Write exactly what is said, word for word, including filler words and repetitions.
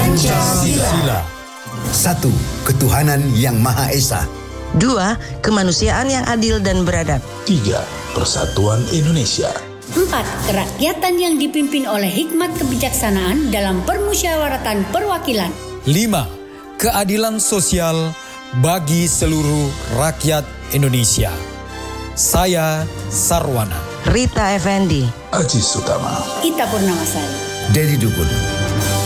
Pancasila. Satu, ketuhanan yang Maha Esa. Dua, kemanusiaan yang adil dan beradab. Tiga, persatuan Indonesia. Empat, kerakyatan yang dipimpin oleh hikmat kebijaksanaan dalam permusyawaratan perwakilan. Lima, keadilan sosial bagi seluruh rakyat Indonesia. Saya Sarwana. Rita Effendi. Aziz Utama. Ita Purnamasari. Dedi Dukun.